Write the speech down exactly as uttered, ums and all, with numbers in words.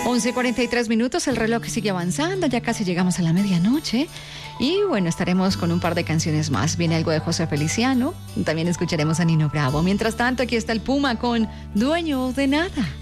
once cuarenta y tres minutos, el reloj sigue avanzando, ya casi llegamos a la medianoche. Y bueno, estaremos con un par de canciones más. Viene algo de José Feliciano, también escucharemos a Nino Bravo. Mientras tanto, aquí está el Puma con Dueño de Nada.